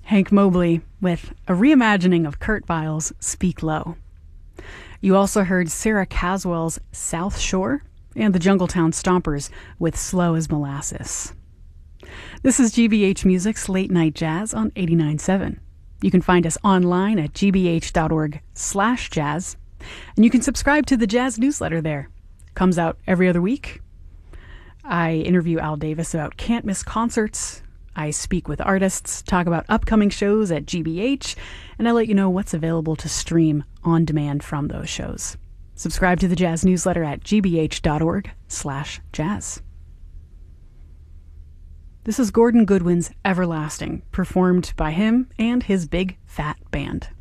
Hank Mobley with a reimagining of Kurt Weill's Speak Low. You also heard Sarah Caswell's South Shore and the Jungletown Stompers with Slow as Molasses. This is GBH Music's Late Night Jazz on 89.7. You can find us online at gbh.org/jazz, and you can subscribe to the Jazz newsletter there. Comes out every other week. I interview Al Davis about can't miss concerts. I speak with artists, talk about upcoming shows at GBH, and I let you know what's available to stream on demand from those shows. Subscribe to the Jazz newsletter at gbh.org/jazz. This is Gordon Goodwin's Everlasting, performed by him and his big fat band.